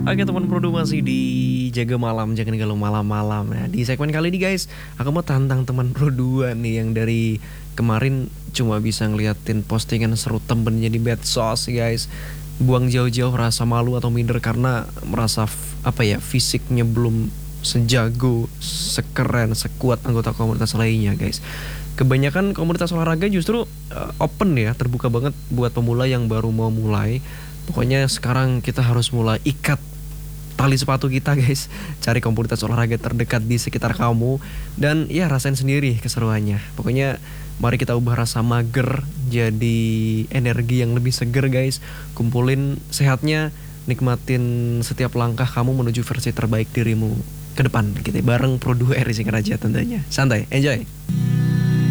Oke teman Prodo masih di Jaga Malam, jangan galau malam-malam ya. Di segmen kali ini guys, aku mau tantang teman Pro 2 nih yang dari kemarin cuma bisa ngeliatin postingan seru temennya di medsos guys. Buang jauh-jauh rasa malu atau minder karena merasa fisiknya belum sejago, sekeren, sekuat anggota komunitas lainnya guys. Kebanyakan komunitas olahraga justru open ya, terbuka banget buat pemula yang baru mau mulai. Pokoknya sekarang kita harus mulai ikat tali sepatu kita guys. Cari komunitas olahraga terdekat di sekitar kamu. Dan ya rasain sendiri keseruannya. Pokoknya mari kita ubah rasa mager jadi energi yang lebih seger guys. Kumpulin sehatnya, nikmatin setiap langkah kamu menuju versi terbaik dirimu ke depan. Kita bareng Pro 2 RC Raja tentunya. Santai, enjoy.